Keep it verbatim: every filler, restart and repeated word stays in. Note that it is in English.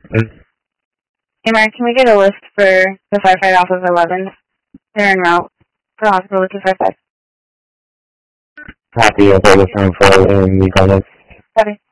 Hey, Mark, can we get a list for the firefight off of eleven? They're en route for hospital with two five five. Copy, okay, return for in the comments. Copy.